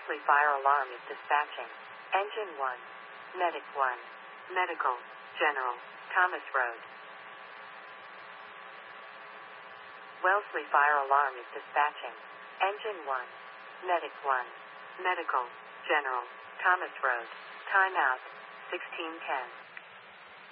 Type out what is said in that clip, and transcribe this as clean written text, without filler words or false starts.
Wellesley Fire Alarm is dispatching. Engine 1. Medic 1. Medical. General. Thomas Road. Wellesley Fire Alarm is dispatching. Engine 1. Medic 1. Medical. General. Thomas Road. Timeout. 1610.